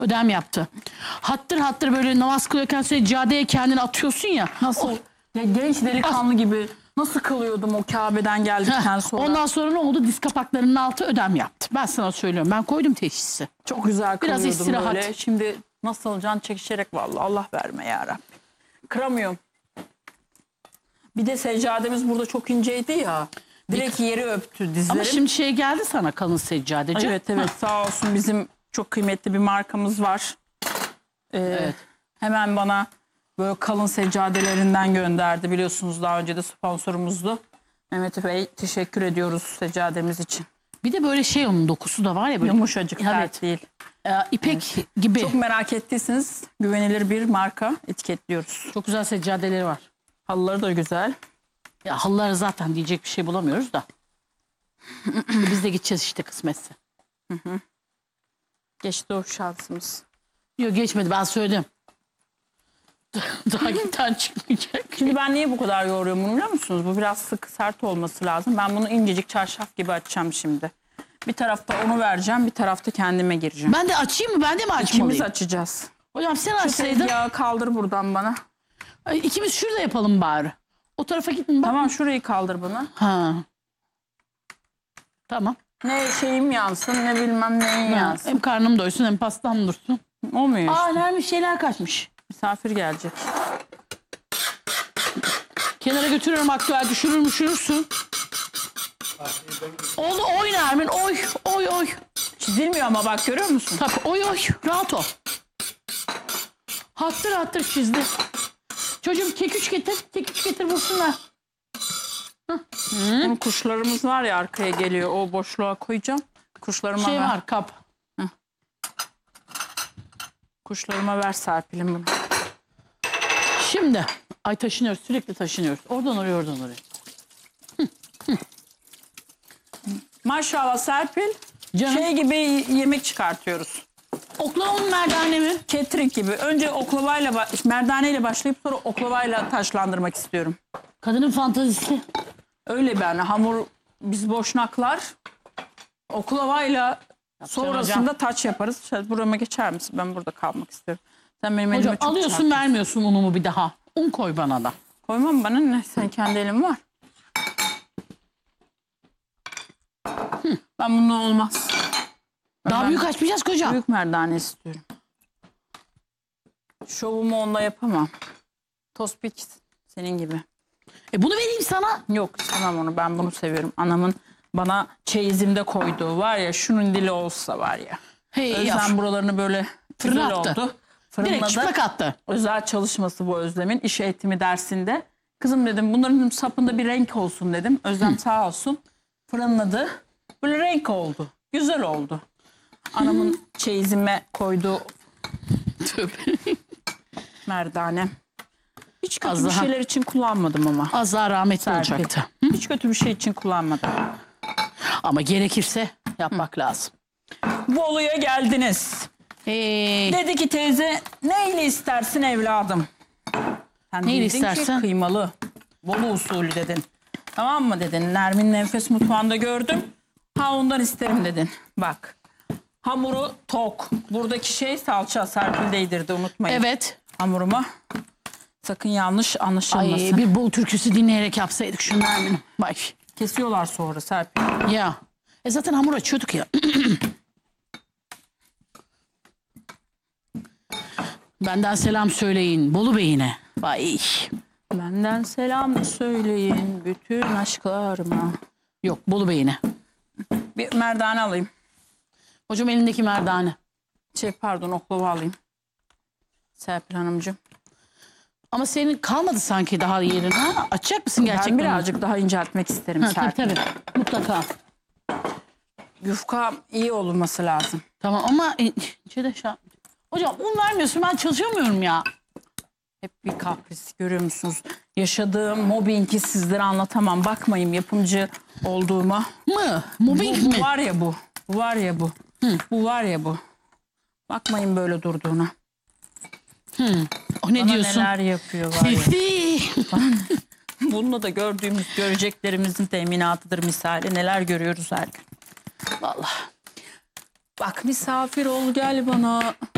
Ödem yaptı. Hattır hattır böyle namaz kılıyorken seccadeye kendini atıyorsun ya. Nasıl? Ya genç delikanlı gibi nasıl kılıyordum o Kabe'den geldikten sonra. Ondan sonra ne oldu? Diz kapaklarının altı ödem yaptı. Ben sana söylüyorum. Ben koydum teşhisi. Çok güzel Biraz kılıyordum istirahat. böyle. Şimdi nasıl can çekişerek vallahi Allah verme ya Rabbi. Kıramıyorum. Bir de seccademiz burada çok inceydi ya. Direkt yeri öptü dizlerim. Ama şimdi şey geldi sana kalın seccadeci. Evet sağ olsun bizim çok kıymetli bir markamız var. Evet. Hemen bana böyle kalın seccadelerinden gönderdi. Biliyorsunuz daha önce de sponsorumuzdu. Mehmet Bey teşekkür ediyoruz seccademiz için. Bir de böyle şey onun dokusu da var ya böyle. Yumuşacık sert değil. İpek gibi. Çok merak ettiyseniz güvenilir bir marka etiketliyoruz. Çok güzel seccadeleri var. Halıları da güzel. Ya halılara zaten diyecek bir şey bulamıyoruz da. Biz de gideceğiz işte kısmetse. Geçti o şansımız. Yok geçmedi ben söyledim. Daha gitten çıkmayacak. Şimdi ben niye bu kadar yoğuruyorum bunu biliyor musunuz? Bu biraz sık sert olması lazım. Ben bunu incecik çarşaf gibi açacağım şimdi. Bir tarafta onu vereceğim, bir tarafta kendime gireceğim. Ben de açayım mı? Ben de mi İkimiz açmalıyım? açacağız. Hocam sen Şu açsaydın. tezgahı kaldır buradan bana. İkimiz şurada yapalım bari. O tarafa gitme bak. Tamam şurayı kaldır bana. Ha. Tamam. Ne şeyim yansın ne bilmem neyin yansın. Hem karnım doysun hem pastam dursun. Olmuyor işte. Nermin şeyler kaçmış. Misafir gelecek. Kenara götürüyorum aktüel düşürürsün. Oldu oy Nermin oy. Çizilmiyor ama bak görüyor musun? Tabii oy rahat ol. Hattır çizdi. Çocuğum kek getir vursunlar. Benim kuşlarımız var ya arkaya geliyor. O boşluğa koyacağım. Kuşlarıma Şey ver. var kap. Kuşlarıma ver Serpil'im bunu. Şimdi taşınıyoruz sürekli taşınıyoruz. Oradan oraya. Maşallah Serpil. Canım. Şey gibi yemek çıkartıyoruz. Oklava mı merdane mi? Catering gibi. Önce oklavayla merdaneyle başlayıp sonra oklavayla taşlandırmak istiyorum. Kadının fantazisi. Öyle ben hamur biz boşnaklar oklavayla sonrasında taç yaparız. Şöyle burama geçer misin? Ben burada kalmak istiyorum. Sen benim Hocam elime çok alıyorsun çarpıyorsun. vermiyorsun unumu bir daha. Un koy bana da. Koymam bana ne? Sen kendi elin var. Ben bununla olmaz. Daha Ben büyük açmayacağız kocam. büyük merdane istiyorum. Şovumu onunla yapamam. Tospik senin gibi. Bunu vereyim sana. Yok istemem onu. Ben bunu seviyorum. Anamın bana çeyizimde koyduğu var ya şunun dili olsa var ya. Hey Özlem yavrum. buralarını böyle Fırına güzel attı. oldu. Direkt Fırınladı. çıplak attı. Özel çalışması bu Özlem'in iş eğitimi dersinde. Kızım dedim bunların sapında bir renk olsun dedim. Özlem sağ olsun fırınladı. Böyle renk oldu. Güzel oldu. Anamın çeyizime koyduğu merdane. Hiç kötü Az bir daha. şeyler için kullanmadım ama. Az daha rahmetli Serpil. olacaktı. Hiç kötü bir şey için kullanmadım. Ama gerekirse yapmak lazım. Bolu'ya geldiniz. Hey. Dedi ki teyze neyle istersin evladım? Sen Neyle dedin istersen? ki kıymalı. Bolu usulü dedin. Tamam mı dedin. Nermin'in Enfes Mutfağı'nda gördüm. Ha ondan isterim dedin. Bak. Hamuru tok. Buradaki şey salça Serpil değdirdi unutmayın. Evet. Hamuruma. Sakın yanlış anlaşılmasın. Ay bir bol türküsü dinleyerek yapsaydık şu Nermin'i. Bak. Kesiyorlar sonra Serpil. Ya. Zaten hamur açıyorduk ya. Benden selam söyleyin Bolu Bey'ine. Vay. Benden selam söyleyin bütün aşklarıma. Yok Bolu Bey'ine. Bir merdane alayım. Hocam elindeki merdane. Pardon oklava alayım. Serpil Hanımcığım. Ama senin kalmadı sanki daha yerin ha? Açacak mısın gerçekten? Ben birazcık daha inceltmek isterim Tabii Serpil. tabii. Mutlaka. Yufka iyi olması lazım. Tamam ama hocam un vermiyorsun ben çalışamıyorum ya. Hep bir kapris görüyor musunuz? Yaşadığım mobbingi sizlere anlatamam. Bakmayın yapımcı olduğuma. Mobbing Bu mi? var ya bu. Bu var ya bu. Bu var ya bu. Bakmayın böyle durduğuna. O ne Bana diyorsun? neler yapıyor var ya. Sesi. Bununla da göreceklerimizin teminatıdır misali. Neler görüyoruz her gün. Vallahi. Bak misafir ol gel bana.